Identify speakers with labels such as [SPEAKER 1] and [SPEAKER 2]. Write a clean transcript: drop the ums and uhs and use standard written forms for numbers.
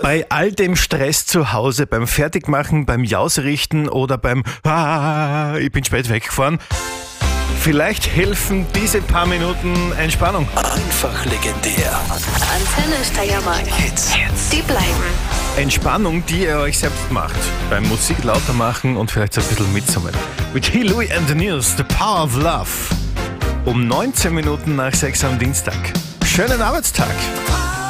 [SPEAKER 1] Bei all dem Stress zu Hause, beim Fertigmachen, beim Jausrichten oder beim ich bin spät weggefahren, vielleicht helfen diese paar Minuten Entspannung.
[SPEAKER 2] Einfach legendär.
[SPEAKER 3] Antenne Steiermark.
[SPEAKER 2] Hits.
[SPEAKER 3] Die bleiben.
[SPEAKER 1] Entspannung, die ihr euch selbst macht. Beim Musik lauter machen und vielleicht so ein bisschen mitsummen. Mit Hey Louis and the News, The Power of Love. Um 19 Minuten nach 6 am Dienstag. Schönen Arbeitstag.